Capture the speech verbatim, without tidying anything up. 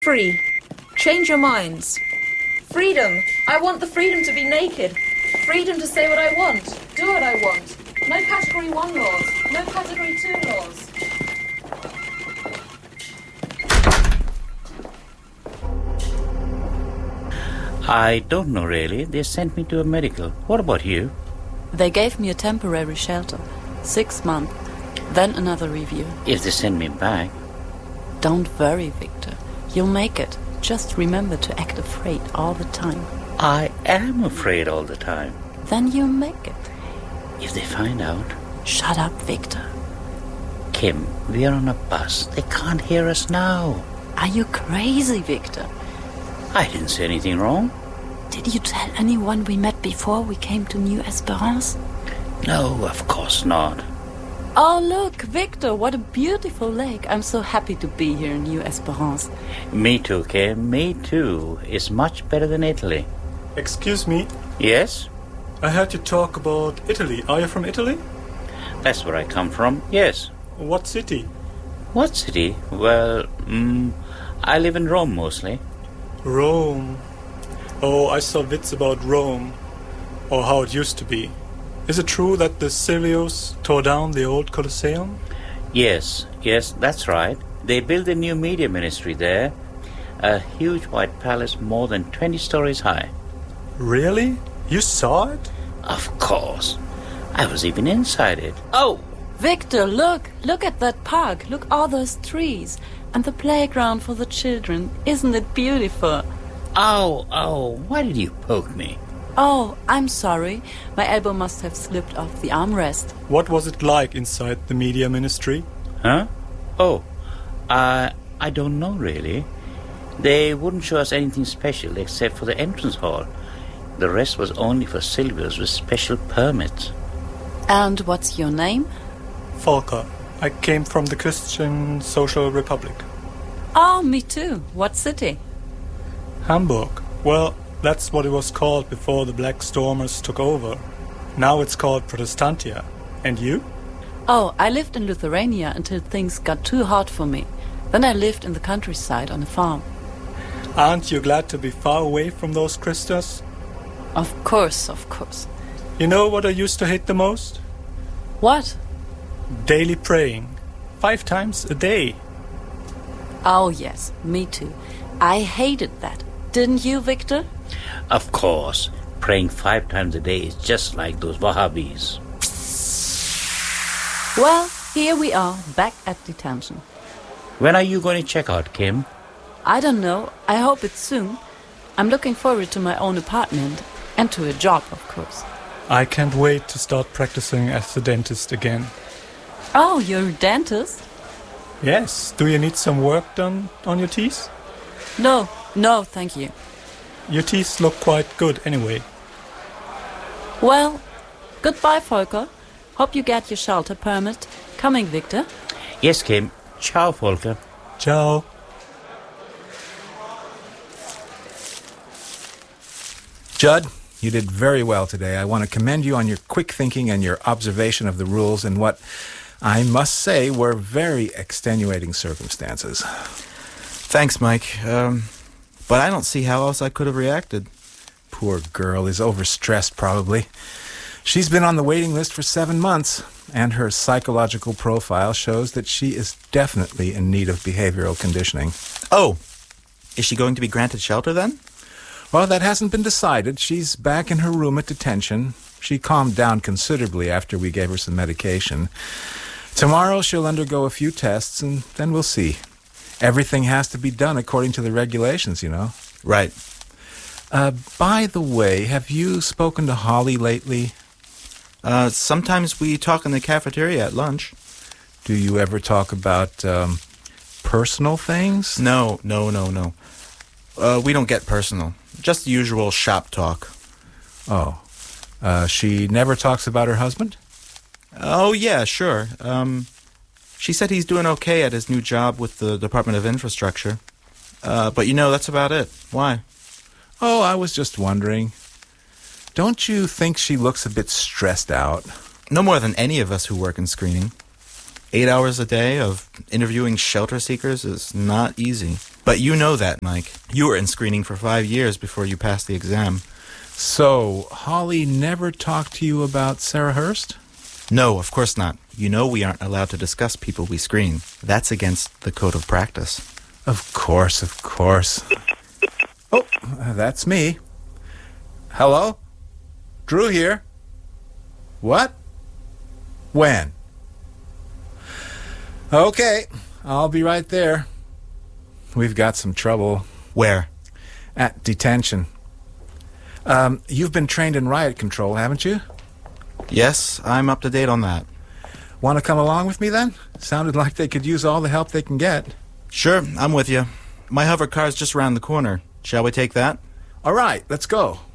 Free. Change your minds. Freedom. I want the freedom to be naked. Freedom to say what I want. Do what I want. No category one laws. No category two laws. I don't know really. They sent me to a medical. What about you? They gave me a temporary shelter. Six months. Then another review. If they send me back... Don't worry, Victor. You'll make it. Just remember to act afraid all the time. I am afraid all the time. Then you'll make it. If they find out... Shut up, Victor. Kim, we are on a bus. They can't hear us now. Are you crazy, Victor? I didn't say anything wrong. Did you tell anyone we met before we came to New Esperance? No, of course not. Oh, look, Victor, what a beautiful lake. I'm so happy to be here in New Esperance. Me too, Kim, me too. It's much better than Italy. Excuse me. Yes? I heard you talk about Italy. Are you from Italy? That's where I come from, yes. What city? What city? Well, mm, I live in Rome mostly. Rome. Oh, I saw bits about Rome, or how it used to be. Is it true that the Silvios tore down the old Colosseum? Yes, yes, that's right. They built a new media ministry there. A huge white palace more than twenty stories high. Really? You saw it? Of course. I was even inside it. Oh! Victor, look! Look at that park. Look, all those trees. And the playground for the children. Isn't it beautiful? Ow, ow, why did you poke me? Oh, I'm sorry. My elbow must have slipped off the armrest. What was it like inside the media ministry? Huh? Oh, uh, I don't know really. They wouldn't show us anything special except for the entrance hall. The rest was only for Silvios with special permits. And what's your name? Volker. I came from the Christian Social Republic. Oh, me too. What city? Hamburg. Well, that's what it was called before the Black Stormers took over. Now it's called Protestantia. And you? Oh, I lived in Lithuania until things got too hot for me. Then I lived in the countryside on a farm. Aren't you glad to be far away from those Christas? Of course, of course. You know what I used to hate the most? What? Daily praying. Five times a day. Oh, yes, me too. I hated that. Didn't you, Victor? Of course. Praying five times a day is just like those Wahhabis. Well, here we are, back at detention. When are you going to check out, Kim? I don't know. I hope it's soon. I'm looking forward to my own apartment and to a job, of course. I can't wait to start practicing as a dentist again. Oh, you're a dentist? Yes. Do you need some work done on your teeth? No, no, thank you. Your teeth look quite good anyway. Well, goodbye, Volker. Hope you get your shelter permit. Coming, Victor? Yes, Kim. Ciao, Volker. Ciao. Judd, you did very well today. I want to commend you on your quick thinking and your observation of the rules in what I must say were very extenuating circumstances. Thanks, Mike. Um, but I don't see how else I could have reacted. Poor girl is overstressed, probably. She's been on the waiting list for seven months, and her psychological profile shows that she is definitely in need of behavioral conditioning. Oh, is she going to be granted shelter then? Well, that hasn't been decided. She's back in her room at detention. She calmed down considerably after we gave her some medication. Tomorrow she'll undergo a few tests, and then we'll see. Everything has to be done according to the regulations, you know. Right. Uh, by the way, have you spoken to Holly lately? Uh, sometimes we talk in the cafeteria at lunch. Do you ever talk about, um, personal things? No, no, no, no. Uh, we don't get personal. Just the usual shop talk. Oh. Uh, she never talks about her husband? Oh, yeah, sure. Um, she said he's doing okay at his new job with the Department of Infrastructure. Uh, but you know, that's about it. Why? Oh, I was just wondering. Don't you think she looks a bit stressed out? No more than any of us who work in screening. Eight hours a day of interviewing shelter seekers is not easy. But you know that, Mike. You were in screening for five years before you passed the exam. So, Holly never talked to you about Sarah Hurst? No, of course not. You know we aren't allowed to discuss people we screen. That's against the code of practice. Of course, of course. Oh, that's me. Hello? Drew here. What? When? Okay, I'll be right there. We've got some trouble. Where? At detention. Um, you've been trained in riot control, haven't you? Yes, I'm up to date on that. Want to come along with me, then? Sounded like they could use all the help they can get. Sure, I'm with you. My hover car's just around the corner. Shall we take that? All right, let's go.